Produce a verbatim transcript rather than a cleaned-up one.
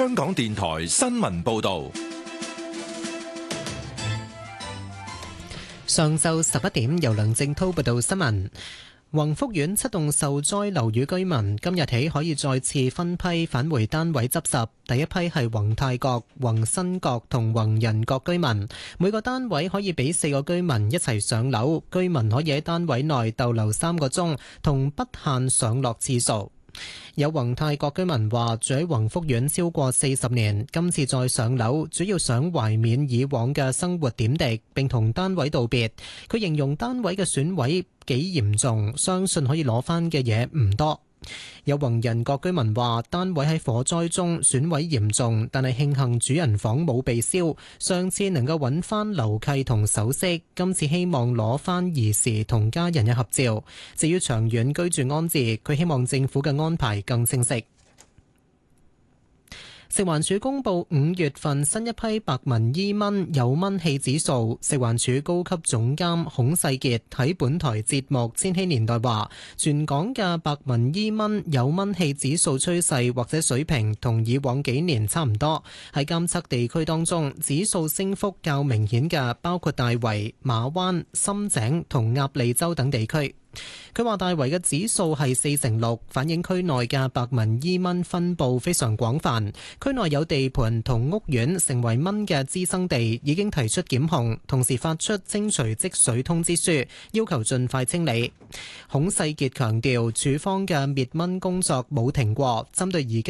香港電台新聞報道。 上晝十一點，由梁正濤報道新聞。宏福苑七棟受災樓宇居民今日起可以再次分批返回單位執拾。第一批係宏泰閣、宏新閣同宏仁閣居民，每個單位可以俾四個居民一齊上樓，居民可以喺單位內逗留三個鐘，同不限上落次數。有宏泰閣居民話住喺宏福苑超過四十年，今次再上樓主要想懷緬以往嘅生活點滴，並同單位道別。佢形容單位嘅損毀幾嚴重，相信可以攞返嘅嘢唔多。有宏仁閣居民話單位喺火災中損毀嚴重，但係慶幸主人房冇被燒，上次能夠揾翻樓契同首飾，今次希望攞翻兒時同家人嘅合照。至於長遠居住安置，佢希望政府嘅安排更清晰。食環署公布五月份新一批白紋伊蚊有蚊氣指數，食環署高級總監孔世傑喺本台節目《千禧年代》話，全港嘅白紋伊蚊有蚊氣指數趨勢或者水平同以往幾年差唔多。喺監測地區當中，指數升幅較明顯嘅包括大圍、馬灣、深井同鴨脷洲等地區。佢話大圍嘅指數係四成六，反映區內嘅白紋伊蚊分佈非常廣泛。區內有地盤同屋苑成為蚊嘅滋生地，已經提出檢控，同時發出清除積水通知書，要求盡快清理。孔世傑強調，署方嘅滅蚊工作冇停過，針對而家